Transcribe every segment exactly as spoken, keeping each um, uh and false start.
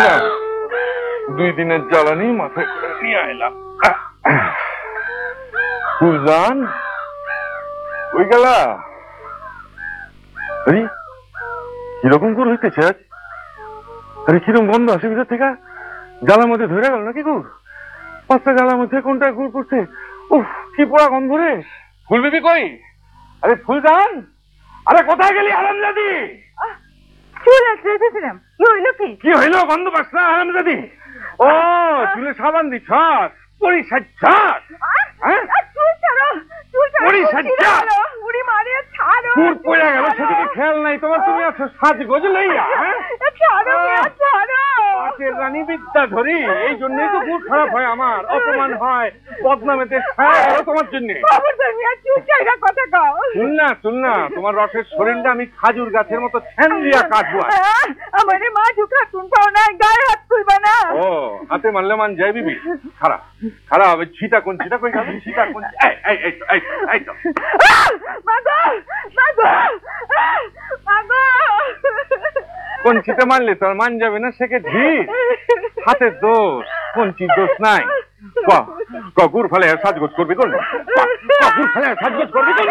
বুঝলাম, দুই দিনের জ্বালানি মাথায় নিয়ে আইলাম। ফুলজান ওই গেলা, আরে কিরকম করে হইতেছে আজ? আরে কিরকম গন্ধ আসে ভিতর থেকে? জ্বালার মধ্যে ধরে গেল নাকি গুড়? পাঁচটা জ্বালার মধ্যে কোনটা গুড় করছে? উফ কি পোড়া গন্ধ রে। ফুলবিবি কই? আরে ফুলজান, আরে কোথায় গেলি হারামজাদি? কি হইল? গন্ধ পাস না হারামজাদি? ও চুলে সাবান দিছ? পরিসাজ্জাত খেয়াল নাই তোমার? তুমি আছো সাজগোজ লইয়া রানী বিদ্যা ধরি, এই জন্যই তো খুব খারাপ হয় আমার, অপমান হয়, বদনামেতে তোমার জন্য। শুন না শুন না, তোমার রসের শরীরটা আমি খাজুর গাছের মতো ছ্যান দিয়া কাটবো। আমার মা ঝুঁকা তুন পাও না, গায়ে হাত তুলবা না। ও হাতে মারলে মান যায় বিবি? খারাপ খারাপ হবে। ছিটা কোন ছিটা কই যাবে? ছিটা কোন? এই এই এই এই এই তো মাগো মাগো মাগো, কোন ছিটা মারলে তোর মান যাবে না? সেকে ঢিল হাতের দোষ, কোন চির দোষ নাই। ক গুড় ফেলে সাজগোজ করবি কোন? গুড় ফেলে সাজগোজ করবি কোন?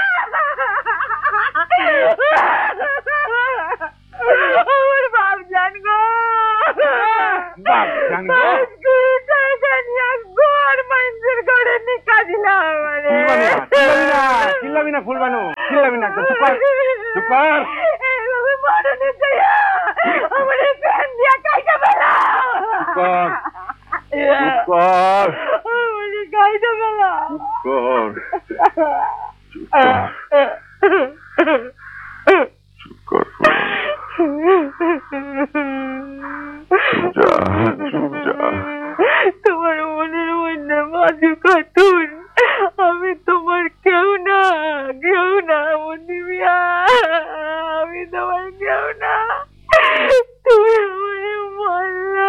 আমার বাপ জান গো, বাপ জান গো, গোর মানুষের ঘরে নিকা দিলাম। চিল্লাবি না ফুলবানু, চিল্লাবি না, চুপ কর চুপ কর। এইভাবে মরণে যাইয়া আমার প্যান দিয়া কাইটা ফেলা। কর চুপ কর, আমার কাইটা ফেলা। চুপ কর চুপ কর চুপ কর। যা চুপ যা। তোমার মনের মধ্যে মাজু খাতুন, আমি তোমার কেউ না, কেউ না মনিমিয়া, আমি তোমার কেউ না, তুমি আমারে মারলা।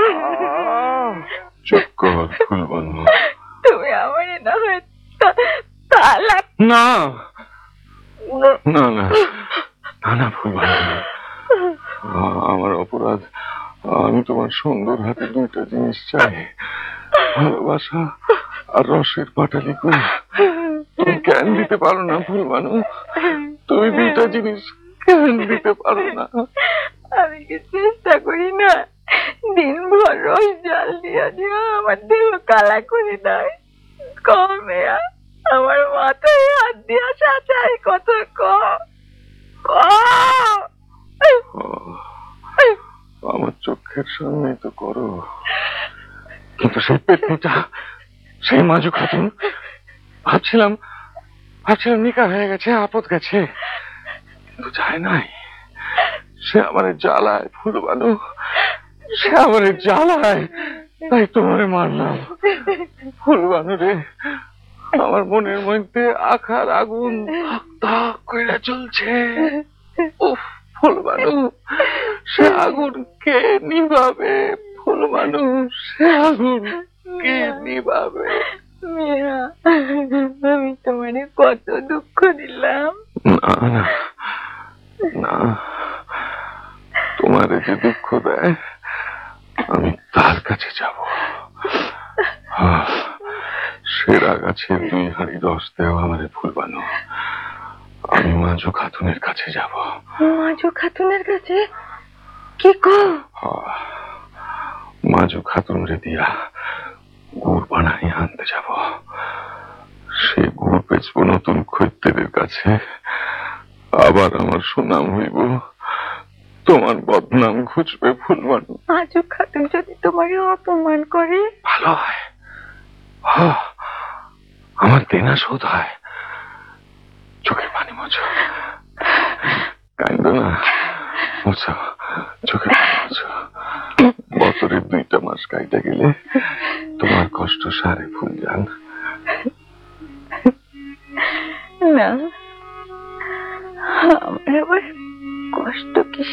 চুপ কর ফুলবানু, তুমি আমারে না হয় তালাক। না না না না না ফুলবানু, আমার অপরাধ। আমি তোমার সুন্দর হাতে দুইটা জিনিস চাই, ভালোবাসা আর রসের পাটালি করে। তুমি কেন দিতে পারো না ফুলবানু? তুমি দুইটা জিনিস কেন দিতে পারো না? আমি কি চেষ্টা করি না? দিনভর রস জাল দিয়া দিয়া আমার দেহ কালা করে দেয়। কমে আমার মাথায় হাত দিয়া সাঁচাই কত কম। আমার চোখের সামনে তো করো, কিন্তু সেই পেটনিটা, সেই মাজু খাতুন, ভাবছিলাম ভাবছিলাম নিকা হয়ে গেছে, আপদ গেছে, কিন্তু যায় নাই। সে আমার জ্বালায় ফুলবানু, সে আমার জ্বালায়, তাই তোমারে মারলাম। ফুলবানু রে, আমার মনের মধ্যে আখার আগুন ধাক ধাক কইরা চলছে। উফ ফুলবানু, সে আগুন কে নিভাবে? ফুলবানু, সে আগুন কে নিভাবে? মীরা, আমি তোমারে কত দুঃখ দিলাম। না না না, তোমারে যে দুঃখ দেয় আমি তার কাছে যাব। সেরা গাছের দুই হাড়ি রস দেও আমারে ফুলবানু। আমি মাজু খাতুনের কাছে যাব। মাজু খাতুনের কাছে? কি কো? মাজু খাতুন রে দিয়া গুড় বানাই আনতে যাব। সে গুড় বেচবো নতুন খদ্দেরের কাছে। আবার আমার সুনাম হইব, তোমার বদনাম ঘুচবে ফুলবানু। মাজু খাতুন যদি তোমারে অপমান করে? ভালো হয়, আমার দেনা শোধ হয়। চোখের পানি মোছো, কান্দো না, মোছো চোখের পানি মোছো। বছরের দুইটা মাস কাইটা গেলে তোমার কষ্ট সারে ফুলজান। না, আমার আবার কষ্ট কি